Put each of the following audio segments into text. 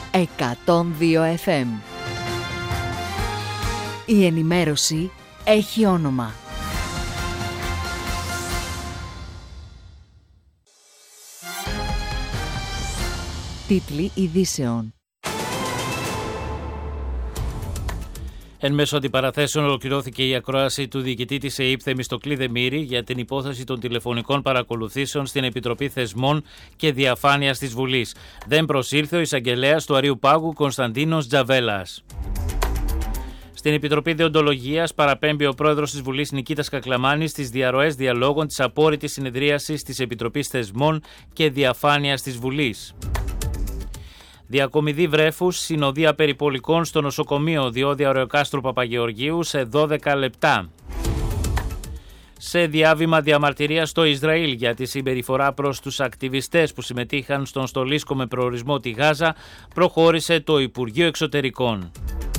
102 FM. Η ενημέρωση έχει όνομα. Τίτλοι ειδήσεων. Εν μέσω αντιπαραθέσεων ολοκληρώθηκε η ακρόαση του διοικητή της ΕΥΠ Θεμιστοκλή Δεμήρη για την υπόθεση των τηλεφωνικών παρακολουθήσεων στην Επιτροπή Θεσμών και Διαφάνειας της Βουλής. Δεν προσήλθε ο εισαγγελέας του Αρείου Πάγου Κωνσταντίνος Τζαβέλας. Στην Επιτροπή Δεοντολογίας παραπέμπει ο πρόεδρος της Βουλής Νικήτας Κακλαμάνης στις διαρροές διαλόγων της απόρριτης συνεδρίασης της Επιτροπής Θεσμών και Διαφάνειας της Βουλής. Διακομιδή βρέφους, συνοδεία περιπολικών στο νοσοκομείο Διόδια Ωρεοκάστρου Παπαγεωργίου σε 12 λεπτά. Σε διάβημα διαμαρτυρία στο Ισραήλ για τη συμπεριφορά προς τους ακτιβιστές που συμμετείχαν στον στολίσκο με προορισμό τη Γάζα, προχώρησε το Υπουργείο Εξωτερικών.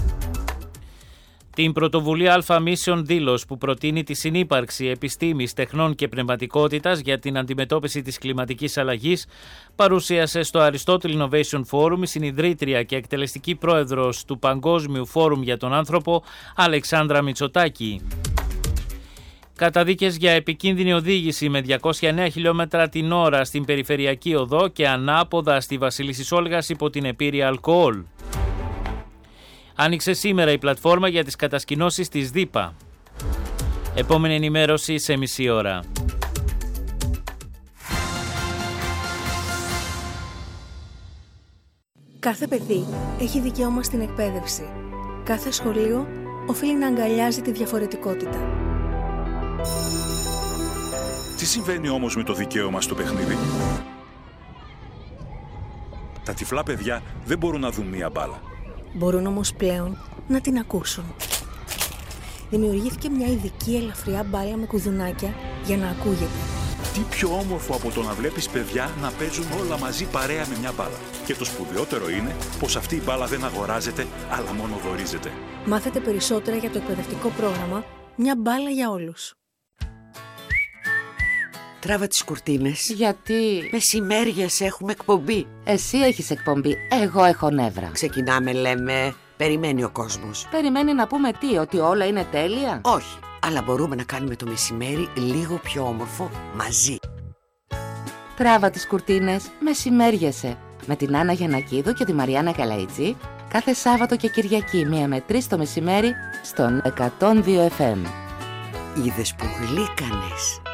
Την πρωτοβουλία Αλφα Mission Δήλος που προτείνει τη συνύπαρξη επιστήμης, τεχνών και πνευματικότητας για την αντιμετώπιση της κλιματικής αλλαγής παρουσίασε στο Aristotle Innovation Forum η συνιδρύτρια και εκτελεστική πρόεδρος του Παγκόσμιου Φόρουμ για τον Άνθρωπο Αλεξάνδρα Μητσοτάκη. Καταδίκες για επικίνδυνη οδήγηση με 209 χιλιόμετρα την ώρα στην περιφερειακή οδό και ανάποδα στη Βασίλισσης Όλγας υπό την επήρεια αλκοόλ. Άνοιξε σήμερα η πλατφόρμα για τις κατασκηνώσεις της ΔΥΠΑ. Επόμενη ενημέρωση σε μισή ώρα. Κάθε παιδί έχει δικαίωμα στην εκπαίδευση. Κάθε σχολείο οφείλει να αγκαλιάζει τη διαφορετικότητα. Τι συμβαίνει όμως με το δικαίωμα στο παιχνίδι? Τα τυφλά παιδιά δεν μπορούν να δουν μία μπάλα. Μπορούν όμως πλέον να την ακούσουν. Δημιουργήθηκε μια ειδική ελαφριά μπάλα με κουδουνάκια για να ακούγεται. Τι πιο όμορφο από το να βλέπεις παιδιά να παίζουν όλα μαζί παρέα με μια μπάλα. Και το σπουδαιότερο είναι πως αυτή η μπάλα δεν αγοράζεται, αλλά μόνο δωρίζεται. Μάθετε περισσότερα για το εκπαιδευτικό πρόγραμμα «Μια μπάλα για όλους». Τράβα τις κουρτίνες. Γιατί? Μεσημέριες έχουμε εκπομπή. Εσύ έχεις εκπομπή, εγώ έχω νεύρα. Ξεκινάμε, λέμε. Περιμένει ο κόσμος. Περιμένει να πούμε τι, ότι όλα είναι τέλεια? Όχι, αλλά μπορούμε να κάνουμε το μεσημέρι λίγο πιο όμορφο μαζί. Τράβα τις κουρτίνες, μεσημέριεσαι. Με την Άννα Γιαννακίδου και τη Μαριάννα Καλαϊτζή κάθε Σάββατο και Κυριακή 1 με 3 το μεσημέρι στον 102 FM. Είδες που γλύκανες.